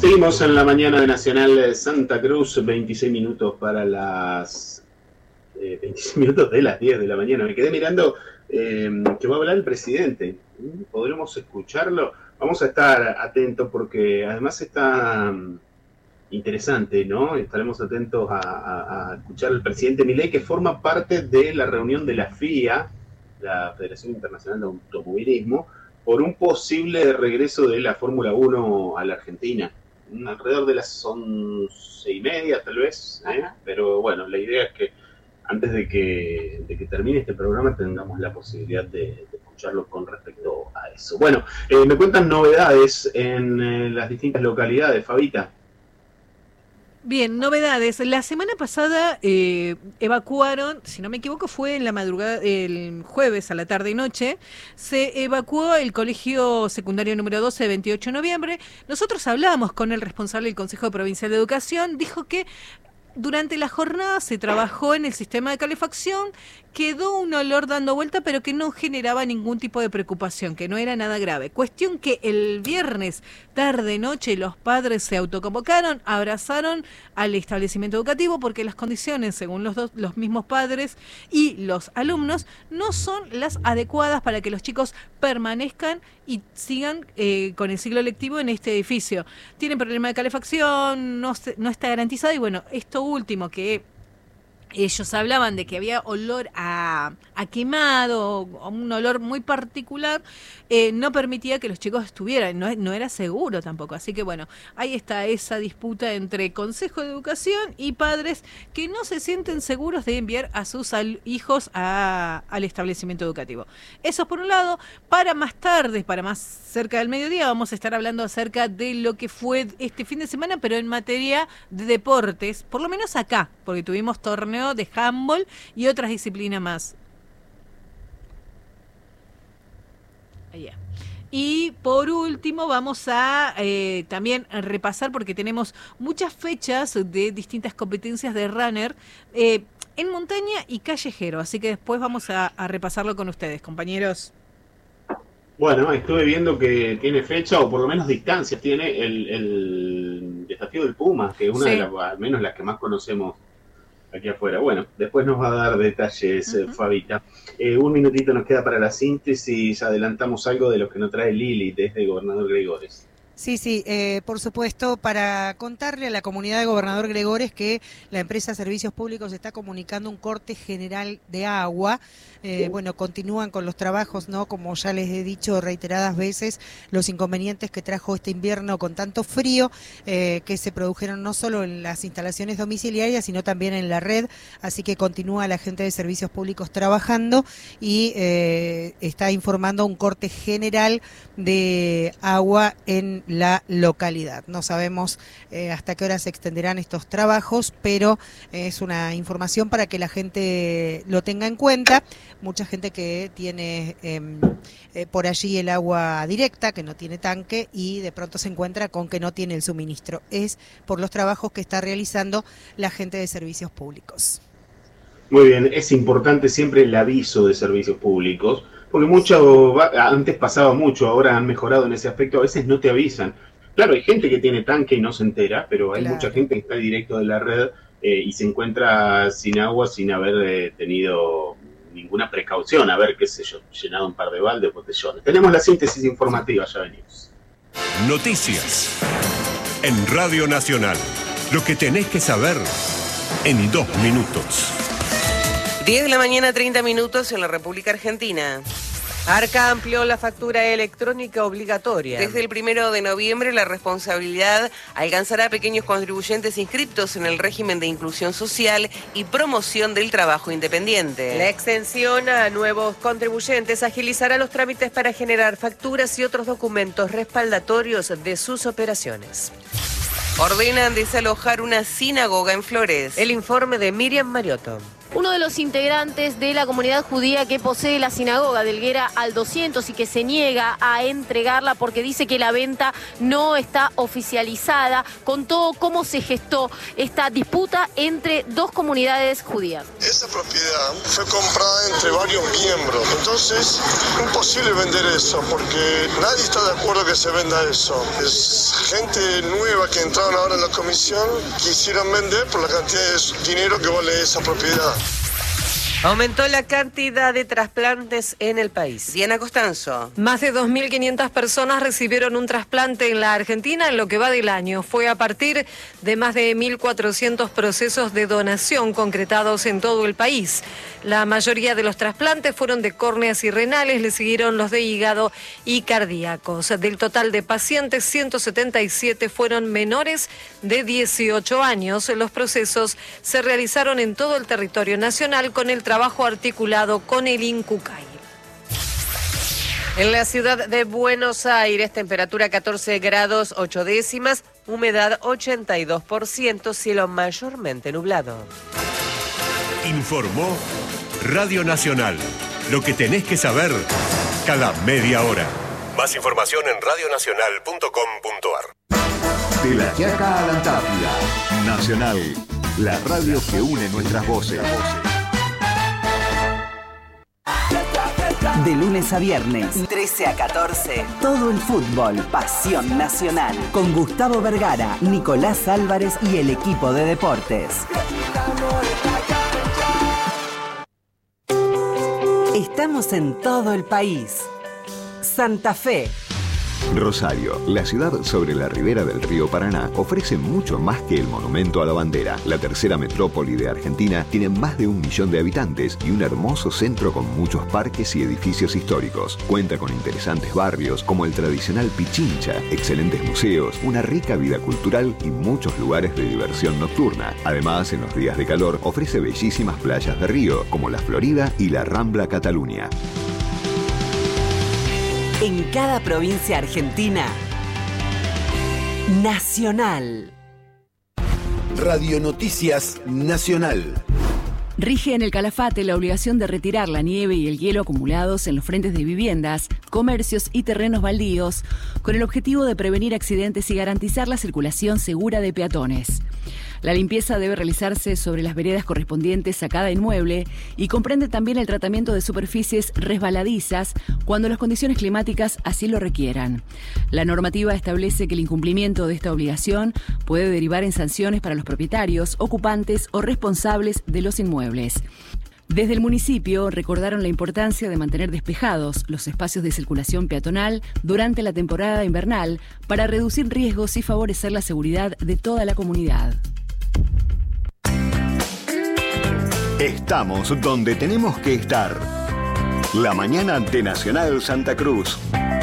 Seguimos en la mañana de Nacional de Santa Cruz, 26 minutos para las 26 minutos de las 10 de la mañana. Me quedé mirando que va a hablar el presidente. ¿Podremos escucharlo? Vamos a estar atentos porque además está interesante, ¿no? Estaremos atentos a escuchar al presidente Milei, que forma parte de la reunión de la FIA, la Federación Internacional de Automovilismo, por un posible regreso de la Fórmula 1 a la Argentina. Alrededor de las 11:30 tal vez, pero bueno, la idea es que antes de que termine este programa tengamos la posibilidad de escucharlo con respecto a eso. Bueno, me cuentan novedades en las distintas localidades, Fabita. Bien, novedades. La semana pasada evacuaron, si no me equivoco, fue en la madrugada, el jueves a la tarde y noche, se evacuó el colegio secundario número 12 de 28 de noviembre. Nosotros hablamos con el responsable del Consejo Provincial de Educación, dijo que durante la jornada se trabajó en el sistema de calefacción, quedó un olor dando vuelta, pero que no generaba ningún tipo de preocupación, que no era nada grave. Cuestión que el viernes, tarde-noche, los padres se autoconvocaron, abrazaron al establecimiento educativo, porque las condiciones, según los mismos padres y los alumnos, no son las adecuadas para que los chicos permanezcan y sigan con el ciclo lectivo en este edificio. Tienen problema de calefacción, no está garantizado, y bueno, esto último que ellos hablaban de que había olor a quemado, un olor muy particular, no permitía que los chicos estuvieran, no era seguro tampoco. Así que bueno, ahí está esa disputa entre Consejo de Educación y padres que no se sienten seguros de enviar a sus hijos al establecimiento educativo. Eso es por un lado. Para más tarde, para más cerca del mediodía, vamos a estar hablando acerca de lo que fue este fin de semana, pero en materia de deportes, por lo menos acá, porque tuvimos torneo de handball y otras disciplinas más. Allá. Y por último vamos a también repasar, porque tenemos muchas fechas de distintas competencias de runner en montaña y callejero, así que después vamos a repasarlo con ustedes, compañeros. Bueno, estuve viendo que tiene fecha, o por lo menos distancias, tiene el desafío del Puma, que es una de las, al menos las que más conocemos aquí afuera. Bueno, después nos va a dar detalles, Fabita. Un minutito nos queda para la síntesis. Adelantamos algo de lo que nos trae Lili desde Gobernador Gregores. Sí, por supuesto, para contarle a la comunidad de Gobernador Gregores que la empresa Servicios Públicos está comunicando un corte general de agua. Bueno, continúan con los trabajos, ¿no? Como ya les he dicho reiteradas veces, los inconvenientes que trajo este invierno con tanto frío, que se produjeron no solo en las instalaciones domiciliarias, sino también en la red. Así que continúa la gente de Servicios Públicos trabajando y está informando un corte general de agua en la localidad. No sabemos hasta qué hora se extenderán estos trabajos, pero es una información para que la gente lo tenga en cuenta. Mucha gente que tiene por allí el agua directa, que no tiene tanque, y de pronto se encuentra con que no tiene el suministro. Es por los trabajos que está realizando la gente de Servicios Públicos. Muy bien, es importante siempre el aviso de Servicios Públicos, porque antes pasaba mucho, ahora han mejorado en ese aspecto, a veces no te avisan. Claro, hay gente que tiene tanque y no se entera, pero hay mucha gente que está directo de la red y se encuentra sin agua sin haber tenido ninguna precaución, haber, qué sé yo, llenado un par de baldes o botellones. Tenemos la síntesis informativa, ya venimos. Noticias en Radio Nacional. Lo que tenés que saber en 2 minutos. 10 de la mañana, 30 minutos en la República Argentina. Arca amplió la factura electrónica obligatoria. Desde el 1 de noviembre la responsabilidad alcanzará a pequeños contribuyentes inscriptos en el régimen de inclusión social y promoción del trabajo independiente. La extensión a nuevos contribuyentes agilizará los trámites para generar facturas y otros documentos respaldatorios de sus operaciones. Ordenan desalojar una sinagoga en Flores. El informe de Miriam Mariotto. Uno de los integrantes de la comunidad judía que posee la sinagoga de Helguera al 200 y que se niega a entregarla porque dice que la venta no está oficializada, contó cómo se gestó esta disputa entre dos comunidades judías. Esa propiedad fue comprada entre varios miembros, entonces imposible vender eso porque nadie está de acuerdo que se venda eso. Es gente nueva que entraron ahora en la comisión, quisieron vender por la cantidad de dinero que vale esa propiedad. Aumentó la cantidad de trasplantes en el país. Diana Costanzo. Más de 2.500 personas recibieron un trasplante en la Argentina en lo que va del año. Fue a partir de más de 1.400 procesos de donación concretados en todo el país. La mayoría de los trasplantes fueron de córneas y renales, le siguieron los de hígado y cardíacos. Del total de pacientes, 177 fueron menores de 18 años. Los procesos se realizaron en todo el territorio nacional con el trabajo articulado con el INCUCAI. En la ciudad de Buenos Aires, temperatura 14 grados 8 décimas, humedad 82%, cielo mayormente nublado. Informó Radio Nacional. Lo que tenés que saber cada media hora. Más información en radionacional.com.ar. De La Quiaca a la Antártida. Nacional. La radio que une nuestras voces. De lunes a viernes, 13 a 14. Todo el fútbol, pasión nacional. Con Gustavo Vergara, Nicolás Álvarez y el equipo de deportes. Estamos en todo el país. Santa Fe. Rosario, la ciudad sobre la ribera del río Paraná, ofrece mucho más que el monumento a la bandera. La tercera metrópoli de Argentina tiene más de 1 millón de habitantes y un hermoso centro con muchos parques y edificios históricos. Cuenta con interesantes barrios como el tradicional Pichincha, excelentes museos, una rica vida cultural y muchos lugares de diversión nocturna. Además, en los días de calor, ofrece bellísimas playas de río como la Florida y la Rambla Cataluña. En cada provincia argentina, Nacional. Radio Noticias Nacional. Rige en el Calafate la obligación de retirar la nieve y el hielo acumulados en los frentes de viviendas, comercios y terrenos baldíos, con el objetivo de prevenir accidentes y garantizar la circulación segura de peatones. La limpieza debe realizarse sobre las veredas correspondientes a cada inmueble y comprende también el tratamiento de superficies resbaladizas cuando las condiciones climáticas así lo requieran. La normativa establece que el incumplimiento de esta obligación puede derivar en sanciones para los propietarios, ocupantes o responsables de los inmuebles. Desde el municipio recordaron la importancia de mantener despejados los espacios de circulación peatonal durante la temporada invernal para reducir riesgos y favorecer la seguridad de toda la comunidad. Estamos donde tenemos que estar. La mañana de Nacional Santa Cruz.